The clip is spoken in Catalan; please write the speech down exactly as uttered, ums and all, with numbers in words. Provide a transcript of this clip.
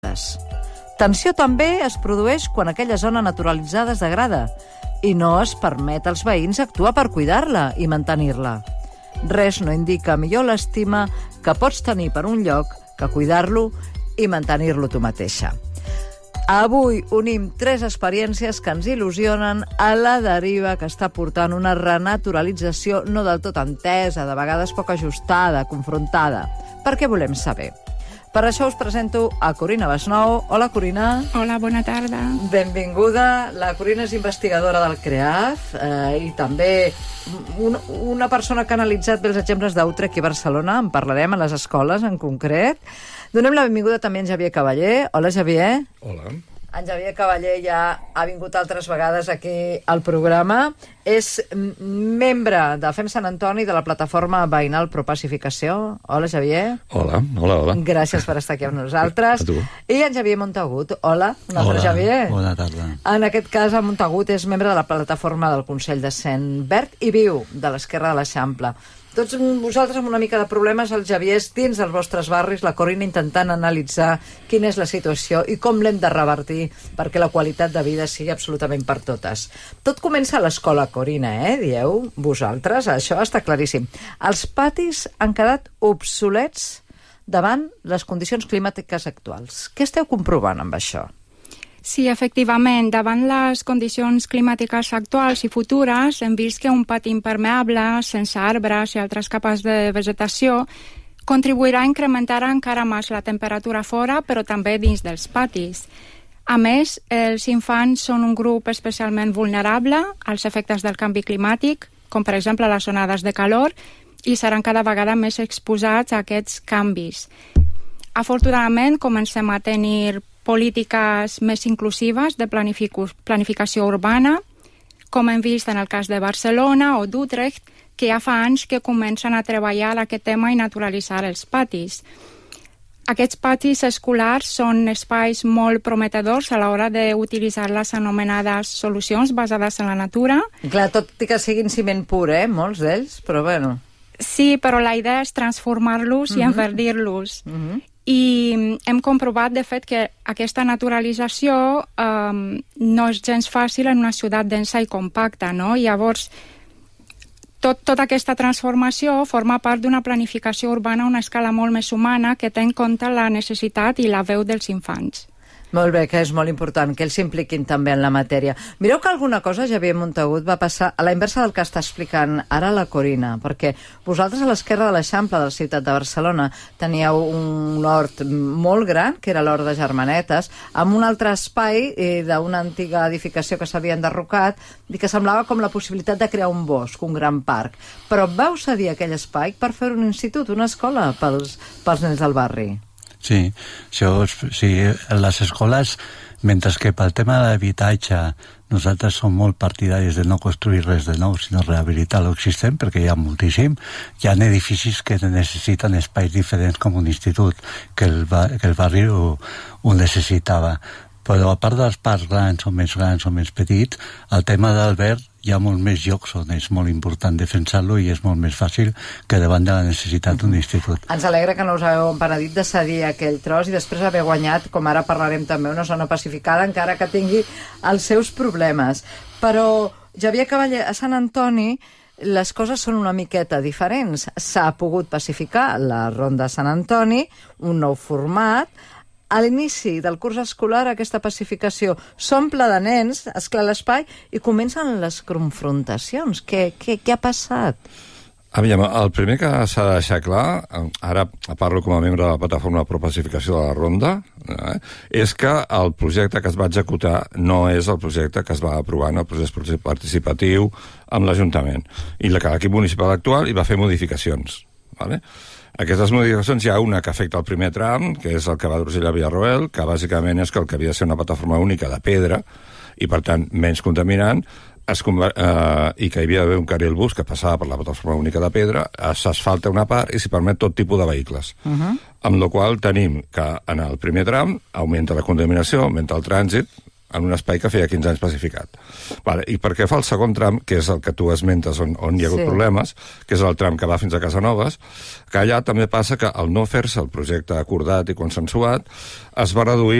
naturalitzades. Tensió també es produeix quan aquella zona naturalitzada es degrada i no es permet als veïns actuar per cuidar-la i mantenir-la. Res no indica millor l'estima que pots tenir per un lloc que cuidar-lo i mantenir-lo tu mateixa. Avui unim tres experiències que ens il·lusionen a la deriva que està portant una renaturalització no del tot entesa, de vegades poc ajustada, confrontada. Per què volem saber? Per això us presento a Corina Basnou. Hola, Corina. Hola, bona tarda. Benvinguda. La Corina és investigadora del CREAF eh, i també un, una persona que ha analitzat bé els exemples d'Utrecht i Barcelona. En parlarem a les escoles, en concret. Donem la benvinguda també a en Xavier Cavaller. Hola, Xavier. Hola. En Xavier Cavaller ja ha vingut altres vegades aquí al programa. És membre de Fem Sant Antoni, de la plataforma veïnal Pro Pacificació. Hola, Xavier. Hola, hola, hola. Gràcies per estar aquí amb nosaltres. A tu. I en Xavier Montagut. Hola, un altre Hola, Xavier. bona tarda. En aquest cas, en Montagut és membre de la plataforma del Consell de Cent Verd i Viu, de l'Esquerra de l'Eixample. Tots vosaltres amb una mica de problemes, el Xavier és dins dels vostres barris, la Corina intentant analitzar quina és la situació i com l'hem de revertir perquè la qualitat de vida sigui absolutament per totes. Tot comença a l'escola, Corina, eh? Dieu vosaltres, això està claríssim. Els patis han quedat obsolets davant les condicions climàtiques actuals. Què esteu comprovant amb això? Sí, efectivament, davant les condicions climàtiques actuals i futures hem vist que un pati impermeable, sense arbres i altres capes de vegetació, contribuirà a incrementar encara més la temperatura fora, però també dins dels patis. A més, els infants són un grup especialment vulnerable als efectes del canvi climàtic, com per exemple les onades de calor, i seran cada vegada més exposats a aquests canvis. Afortunadament, comencem a tenir polítiques més inclusives de planificació urbana, com hem vist en el cas de Barcelona o d'Utrecht, que ja fa anys que comencen a treballar aquest tema i naturalitzar els patis. Aquests patis escolars són espais molt prometedors a l'hora d'utilitzar les anomenades solucions basades en la natura. Clar, tot i que siguin ciment pur, eh? Molts d'ells, però bueno. Sí, però la idea és transformar-los i enverdir-los. Uh -huh. I hem comprovat, de fet, que aquesta naturalització eh, no és gens fàcil en una ciutat densa i compacta, no? Llavors, tot, tota aquesta transformació forma part d'una planificació urbana a una escala molt més humana que té en compte la necessitat i la veu dels infants. Molt bé, que és molt important, que ells s'impliquin també en la matèria. Mireu que alguna cosa, Xavier Montagut, va passar a la inversa del que està explicant ara la Corina, perquè vosaltres a l'esquerra de l'Eixample de la ciutat de Barcelona teníeu un hort molt gran, que era l'hort de Germanetes, amb un altre espai eh, d'una antiga edificació que s'havia enderrocat i que semblava com la possibilitat de crear un bosc, un gran parc. Però vau cedir aquell espai per fer un institut, una escola pels, pels nens del barri. Sí, això, sí, les escoles, mentre que pel tema de l'habitatge nosaltres som molt partidaris de no construir res de nou, sinó rehabilitar l'existent, perquè hi ha moltíssim, hi ha edificis que necessiten espais diferents com un institut, que el, que el barri ho, ho necessitava. Però a part dels parcs grans o més grans o més petits, el tema del verd hi ha molt més llocs on és molt important defensar-lo i és molt més fàcil que davant de la necessitat d'un institut. Ens alegra que no us hagueu empenedit de cedir aquell tros i després haver guanyat, com ara parlarem també, una zona pacificada, encara que tingui els seus problemes. Però, Xavier Cavaller, a Sant Antoni les coses són una miqueta diferents. S'ha pogut pacificar la Ronda Sant Antoni, un nou format. A l'inici del curs escolar aquesta pacificació s'omple de nens, esclar l'espai, i comencen les confrontacions. Què, què, què ha passat? Aviam, el primer que s'ha de deixar clar, ara parlo com a membre de la plataforma Pro Pacificació de la Ronda, eh, és que el projecte que es va executar no és el projecte que es va aprovar en el procés participatiu amb l'Ajuntament. I l'equip municipal actual hi va fer modificacions. Vale? Aquestes modificacions hi ha una que afecta el primer tram, que és el que va d'Urgell a Villarroel, que bàsicament és que el que havia de ser una plataforma única de pedra, i per tant menys contaminant, es conver... eh, i que hi havia d'haver un carril bus que passava per la plataforma única de pedra, s'asfalta una part i s'hi permet tot tipus de vehicles. Uh-huh. Amb la qual tenim que en el primer tram augmenta la contaminació, augmenta el trànsit, en un espai que feia quinze anys pacificat. Vale, i perquè fa el segon tram, que és el que tu esmentes on, on hi ha hagut sí. problemes, que és el tram que va fins a Casanovas, que allà també passa que al no fer-se el projecte acordat i consensuat, es va reduir